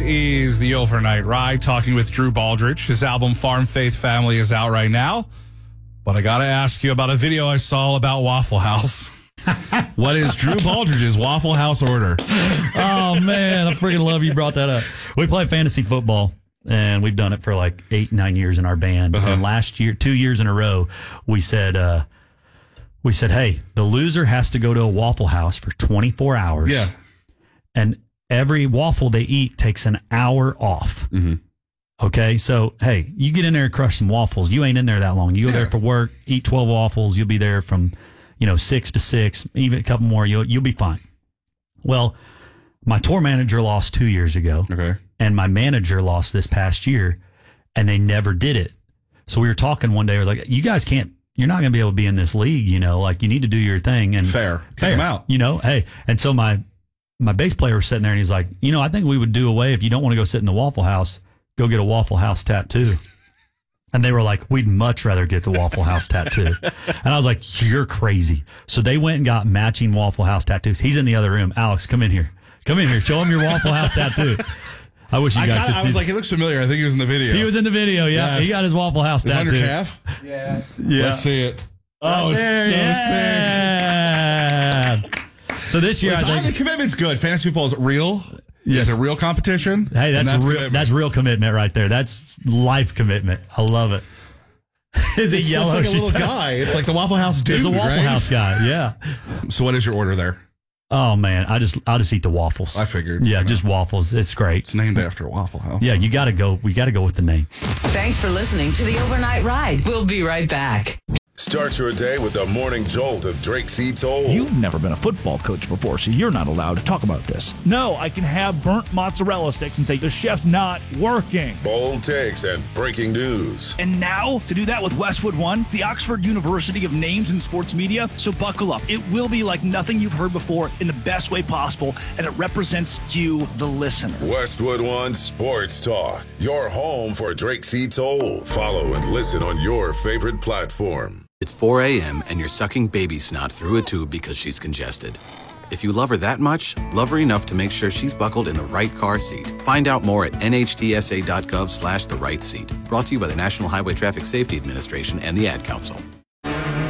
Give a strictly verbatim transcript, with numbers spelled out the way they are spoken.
This is the Overnight Ride, talking with Drew Baldridge. His album Farm Faith Family is out right now. But I got to ask you about a video I saw about Waffle House. What is Drew Baldridge's Waffle House order? Oh, man, I freaking love you brought that up. We play fantasy football, and we've done it for like eight, nine years in our band. Uh-huh. And last year, two years in a row, we said, uh, we said, hey, the loser has to go to a Waffle House for twenty-four hours. Yeah. And every waffle they eat takes an hour off. Mm-hmm. Okay, so, hey, you get in there and crush some waffles. You ain't in there that long. You go yeah. there for work, eat twelve waffles. You'll be there from, you know, six to six, even a couple more. You'll, you'll be fine. Well, my tour manager lost two years ago. Okay. And my manager lost this past year, and they never did it. So we were talking one day. I was like, you guys can't, you're not going to be able to be in this league, you know, like you need to do your thing. And fair. Take them out. You know, hey. And so my, my bass player was sitting there and he's like, you know, I think we would do away if you don't want to go sit in the Waffle House, go get a Waffle House tattoo. And they were like, we'd much rather get the Waffle House tattoo. And I was like, you're crazy. So they went and got matching Waffle House tattoos. He's in the other room. Alex, come in here. Come in here. Show him your Waffle House tattoo. I wish you I guys kinda, could see. I was like, he looks familiar. I think he was in the video. He was in the video, yeah. Yes. He got his Waffle House Is it tattoo. on your calf? Yeah. Yeah. Let's see it. Oh, it's there, so yeah. sick. So this year, Listen, I I think think the commitment's good. Fantasy football is real. Yes. It's a real competition. Hey, that's, that's real. commitment. That's real commitment right there. That's life commitment. I love it. Is it It's, yellow? it's like a She little said. guy. It's like the Waffle House dude, It's a Waffle right? House guy. Yeah. So what is your order there? Oh man, I just I'll just eat the waffles. I figured. Yeah, you know. just waffles. It's great. It's named after a Waffle House. Yeah, you got to go. We got to go with the name. Thanks for listening to the Overnight Ride. We'll be right back. Start your day with the morning jolt of Drake C. Toll. You've never been a football coach before, so you're not allowed to talk about this. No, I can have burnt mozzarella sticks and say, the chef's not working. Bold takes and breaking news. And now, to do that with Westwood One, the Oxford University of Names in Sports Media. So buckle up. It will be like nothing you've heard before in the best way possible, and it represents you, the listener. Westwood One Sports Talk. Your home for Drake C. Toll. Follow and listen on your favorite platform. It's four a.m. and you're sucking baby snot through a tube because she's congested. If you love her that much, love her enough to make sure she's buckled in the right car seat. Find out more at nhtsa.gov slash the right seat. Brought to you by the National Highway Traffic Safety Administration and the Ad Council.